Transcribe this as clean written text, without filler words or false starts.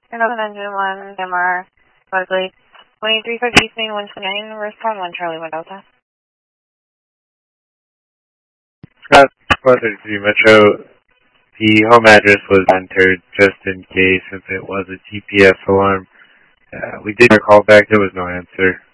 Another engine 1, MR, Leslie, 23 for Eastman 129, respond 1 Charlie 1 Delta. Scott, 433 Metro, the home address was entered just in case since it was a GPS alarm. We did a call back, there was no answer.